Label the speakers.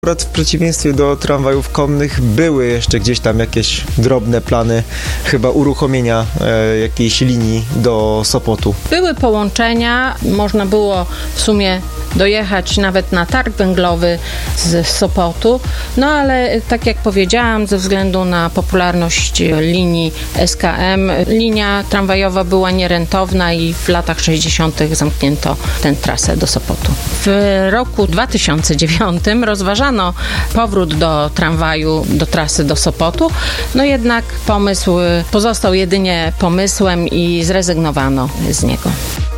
Speaker 1: Akurat w przeciwieństwie do tramwajów konnych były jeszcze gdzieś tam jakieś drobne plany chyba uruchomienia jakiejś linii do Sopotu.
Speaker 2: Były połączenia, można było w sumie dojechać nawet na targ węglowy z Sopotu, no ale tak jak powiedziałam, ze względu na popularność linii SKM, linia tramwajowa była nierentowna i w latach 60. zamknięto tę trasę do Sopotu. W roku 2009 rozważano powrót do tramwaju, do trasy do Sopotu, no jednak pomysł pozostał jedynie pomysłem i zrezygnowano z niego.